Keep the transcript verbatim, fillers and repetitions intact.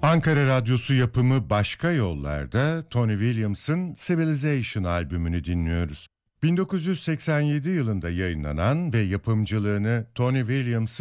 Ankara Radyosu yapımı Başka Yollar'da Tony Williams'ın Civilization albümünü dinliyoruz. bin dokuz yüz seksen yedi yılında yayınlanan ve yapımcılığını Tony Williams'ın